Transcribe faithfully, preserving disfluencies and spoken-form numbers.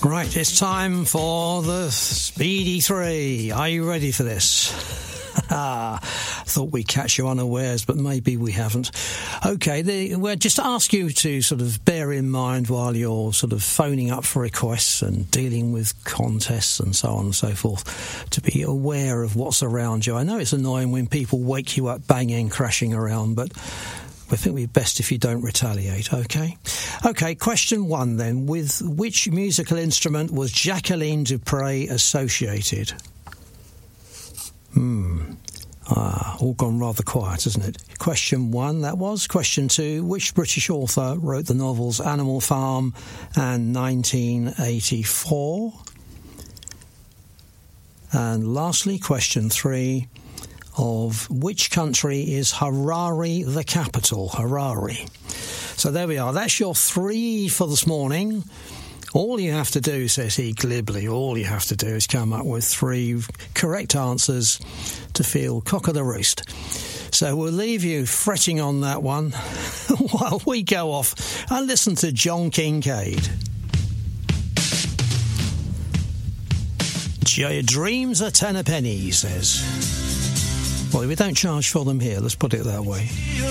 Right, it's time for the Speedy Three. Are you ready for this? Thought we'd catch you unawares, but maybe we haven't. Okay, the, well, just to ask you to sort of bear in mind while you're sort of phoning up for requests and dealing with contests and so on and so forth, to be aware of what's around you. I know it's annoying when people wake you up banging, crashing around, but I think it'd be best if you don't retaliate, okay? Okay, question one then. With which musical instrument was Jacqueline du Pré associated? Hmm. Ah, all gone rather quiet, isn't it? Question one, that was. Question two, which British author wrote the novels Animal Farm and nineteen eighty-four? And lastly, question three, of which country is Harare the capital? Harare. So there we are. That's your three for this morning. All you have to do, says he glibly, all you have to do is come up with three correct answers to feel cock of the roost. So we'll leave you fretting on that one while we go off and listen to John Kincaid. Your dreams are ten a penny, he says. Well, we don't charge for them here, let's put it that way.